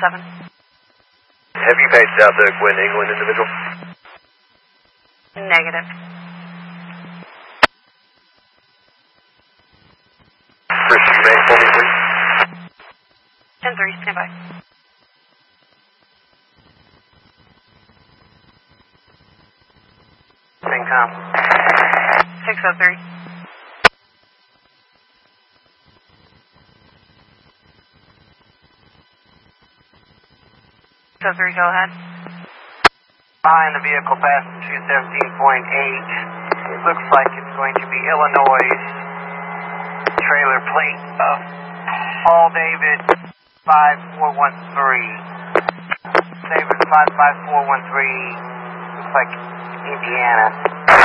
7. Have you paged out the Gwen England individual? Negative. Chris, you remain for me, please. 10-3, stand by. Incom. 603. 603, go ahead. Behind the vehicle, passenger 217.8. It looks like it's going to be Illinois. Trailer plate of Paul David 5413. David 55413. Looks like Indiana.